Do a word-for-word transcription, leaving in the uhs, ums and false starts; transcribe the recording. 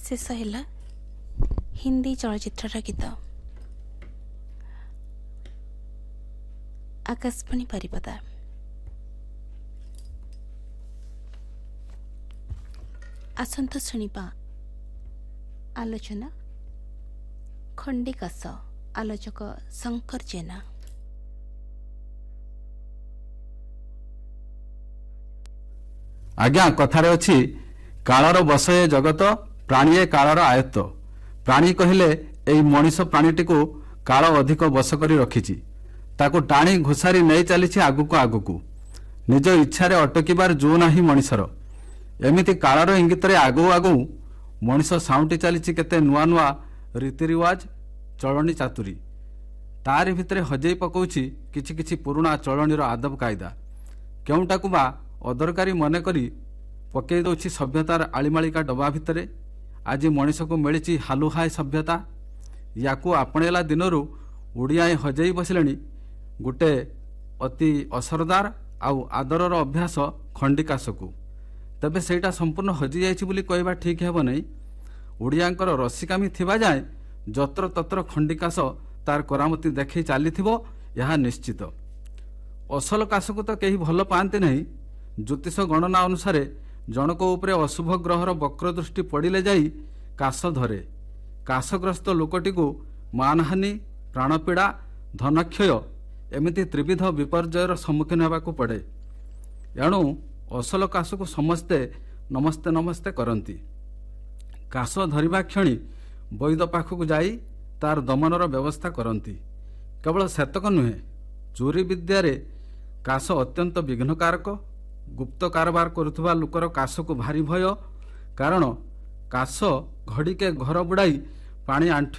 शेष है हिंदी चलचित्र गीत। आकाशवाणी बारिपदा। आसंत शुणिबा आलोचना खंडिकास। आलोचक शंकर जेना। आज्ञा कथारे अछि कालर बसये जगत प्राणीए कालर आयत्त। प्राणी कहले एई मनीष प्राणीटीकू काल अधिक बस करी रखिछि। ताकू टाणी घुसारी नहीं चलीछि आगुक आगुक। निज इच्छारे अटकिबार जो नाही मनीषर। एमिति कालर इंगितरे आगु आगु मनीष साउंटी चलीछि केते नुआ नुआ रीति रिवाज चलनी चातुरी। तारि भितरे हजेई पकाउछि किछि किछि पुराणा चलनीर आदब कायदा। केउटाकू बा अदरकारी मन करी पकई दउछि सभ्यतार आलिमालिका डबा भितरे। आज मनीष को मिली हालुहाय सभ्यता। याकू आपणेला दिनरू ओडियाए हजेई बसिलेनी गोटे अति असरदार आउ आदरर अभ्यास खंडिकासकू। तेबे सेटा संपूर्ण हजि जाइछि बोली कहबा ठीक हेबो नहीं। ओडियांकर रसिकामी थिबा जाए जत्र तत्र खंडिकास तार करामती देखै चलीथिबो यह निश्चित। असल कासकू तो केही भल पाते नहीं। ज्योतिष गणना अनुसार जनक उपरे अशुभ ग्रहर वक्र दृष्टि पड़िले जाई काश धरे। काशग्रस्त लोकटी को मानहानि प्राणपीड़ा धनक्षय एमिति त्रिविध विपर्ययर सम्मुखीन होगाकू पड़े। एणु असल काश को समस्ते नमस्ते नमस्ते करती। काश धरिबा क्षणी वैद्य पाखक जाई तार दमनर व्यवस्था करती। केवल सेतक नुहे चोरी विद्यारे काश अत्यंत विघ्नकारक। गुप्त कारबार करुवा लोकर काश को भारी भय। कारण काश घड़ीके घर बुड़ाई पानी आंठु